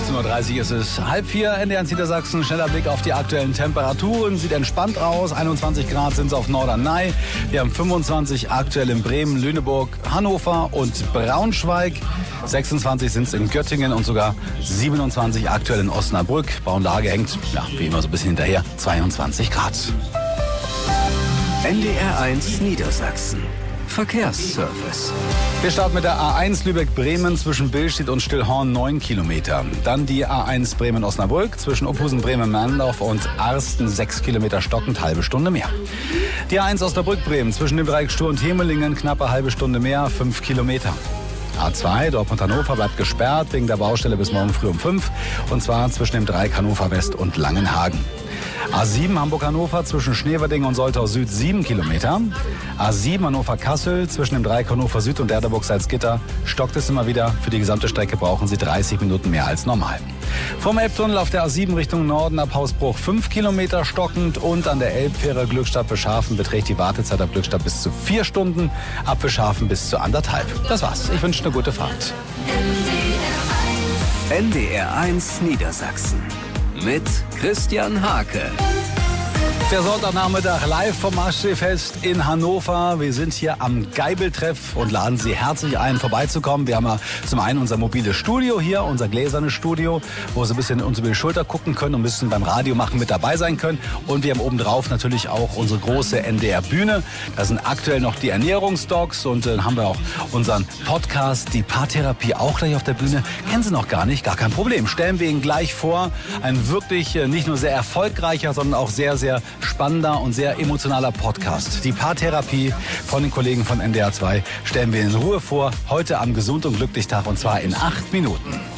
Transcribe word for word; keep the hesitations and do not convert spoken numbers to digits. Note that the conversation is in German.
sechzehn Uhr dreißig ist es. Halb vier, N D R Niedersachsen. Schneller Blick auf die aktuellen Temperaturen. Sieht entspannt aus. einundzwanzig Grad sind es auf Norderney. Wir haben fünfundzwanzig aktuell in Bremen, Lüneburg, Hannover und Braunschweig. sechsundzwanzig sind es in Göttingen und sogar siebenundzwanzig aktuell in Osnabrück. Braunlage hängt, ja, wie immer so ein bisschen hinterher, zweiundzwanzig Grad. N D R eins Niedersachsen. Verkehrsservice. Wir starten mit der A eins Lübeck-Bremen zwischen Billstedt und Stillhorn neun Kilometer. Dann die A eins Bremen-Osnabrück zwischen Opphusen-Bremen-Merndorf und Arsten sechs Kilometer stockend, halbe Stunde mehr. Die A eins Osnabrück-Bremen zwischen dem Dreieck Stur und Hemelingen knappe halbe Stunde mehr, fünf Kilometer. A zwei Dortmund-Hannover bleibt gesperrt wegen der Baustelle bis morgen früh um fünf. Und zwar zwischen dem Dreieck Hannover West und Langenhagen. A sieben Hamburg-Hannover zwischen Schneverding und Soltau Süd sieben Kilometer. A sieben Hannover-Kassel zwischen dem Dreieck Hannover Süd und Erderburg-Salzgitter stockt es immer wieder. Für die gesamte Strecke brauchen Sie dreißig Minuten mehr als normal. Vom Elbtunnel auf der A sieben Richtung Norden ab Hausbruch fünf Kilometer stockend und an der Elbfähre Glückstadt-Beschafen beträgt die Wartezeit ab Glückstadt bis zu vier Stunden, ab Beschafen bis zu anderthalb. Das war's. Ich wünsche eine gute Fahrt. N D R eins Niedersachsen mit Christian Hake. Der Sonntagnachmittag live vom Maschseefest in Hannover. Wir sind hier am Geibeltreff und laden Sie herzlich ein, vorbeizukommen. Wir haben ja zum einen unser mobiles Studio hier, unser gläsernes Studio, wo Sie ein bisschen uns über die Schulter gucken können und ein bisschen beim Radio machen mit dabei sein können. Und wir haben obendrauf natürlich auch unsere große N D R-Bühne. Da sind aktuell noch die Ernährungsdocs und dann haben wir auch unseren Podcast, die Paartherapie, auch gleich auf der Bühne. Kennen Sie noch gar nicht, gar kein Problem. Stellen wir Ihnen gleich vor. Ein wirklich nicht nur sehr erfolgreicher, sondern auch sehr, sehr spannender und sehr emotionaler Podcast. Die Paartherapie von den Kollegen von N D R zwei stellen wir in Ruhe vor. Heute am Gesund und Glücklich Tag und zwar in acht Minuten.